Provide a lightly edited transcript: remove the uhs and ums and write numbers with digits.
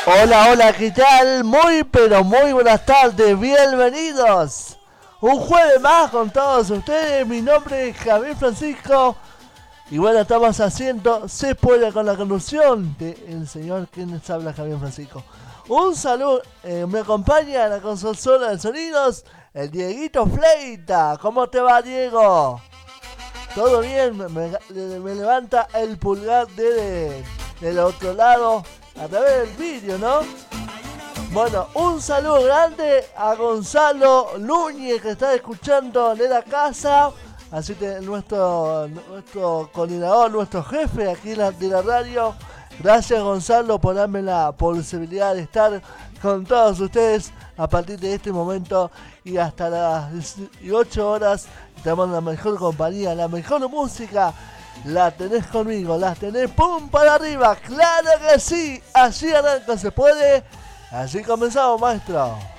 Hola, hola, ¿qué tal? Muy, pero muy buenas tardes, bienvenidos. Un jueves más con todos ustedes, mi nombre es Javier Francisco. Y bueno, estamos haciendo Se Puede con la conducción del señor quien les habla, Javier Francisco. Un saludo, me acompaña en la consola de sonidos, el Dieguito Fleita. ¿Cómo te va, Diego? ¿Todo bien? Me levanta el pulgar del otro lado a través del vídeo, ¿no? Bueno, un saludo grande a Gonzalo Núñez que está escuchando de la casa. Así que nuestro coordinador, nuestro jefe aquí de la radio. Gracias, Gonzalo, por darme la posibilidad de estar con todos ustedes a partir de este momento y hasta las 18 horas. Tenemos la mejor compañía, la mejor música. La tenés conmigo, las tenés pum para arriba. ¡Claro que sí! Así arranca, se puede. Así comenzamos, maestro.